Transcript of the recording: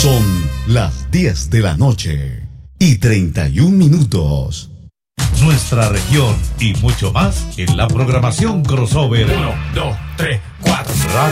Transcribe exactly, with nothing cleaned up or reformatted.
Son las diez de la noche y treinta y un minutos. Nuestra región y mucho más en la programación crossover. Uno, dos, tres, cuatro.